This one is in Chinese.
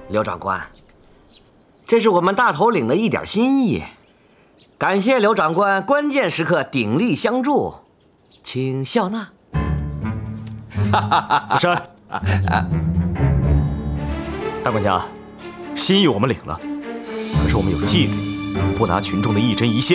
刘长官，这是我们大头领的一点心意，感谢刘长官关键时刻鼎力相助，请笑纳。 大山，大管家，心意我们领了，可是我们有纪律，不拿群众的一针一线。